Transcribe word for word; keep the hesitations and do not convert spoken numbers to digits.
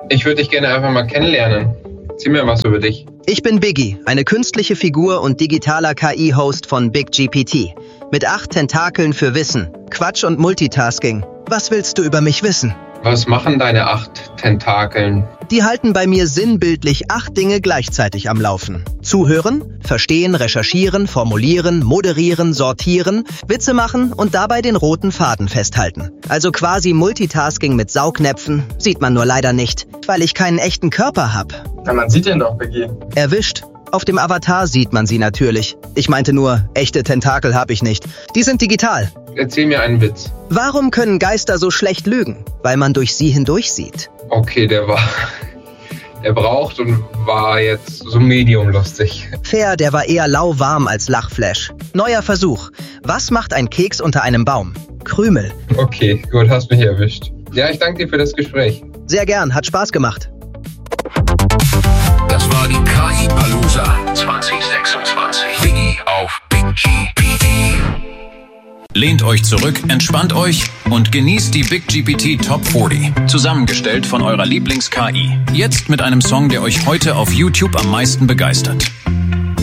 Ich würde dich gerne einfach mal kennenlernen. Erzähl mir was über dich. Ich bin Biggie, eine künstliche Figur und digitaler K I-Host von Big G P T. Mit acht Tentakeln für Wissen, Quatsch und Multitasking. Was willst du über mich wissen? Was machen deine acht Tentakeln? Die halten bei mir sinnbildlich acht Dinge gleichzeitig am Laufen. Zuhören, verstehen, recherchieren, formulieren, moderieren, sortieren, Witze machen und dabei den roten Faden festhalten. Also quasi Multitasking mit Saugnäpfen, sieht man nur leider nicht, weil ich keinen echten Körper habe. Ja, man sieht den doch, Biggie. Erwischt. Auf dem Avatar sieht man sie natürlich. Ich meinte nur, echte Tentakel habe ich nicht. Die sind digital. Erzähl mir einen Witz. Warum können Geister so schlecht lügen? Weil man durch sie hindurch sieht. Okay, der war... Der braucht und war jetzt so medium lustig. Fair, der war eher lauwarm als Lachflash. Neuer Versuch. Was macht ein Keks unter einem Baum? Krümel. Okay, gut, hast mich erwischt. Ja, ich danke dir für das Gespräch. Sehr gern, hat Spaß gemacht. Das war die K I-Palooza zwanzig sechsundzwanzig. Biggie auf Big G P T. Lehnt euch zurück, entspannt euch und genießt die Big G P T Top vierzig. Zusammengestellt von eurer Lieblings-K I. Jetzt mit einem Song, der euch heute auf YouTube am meisten begeistert.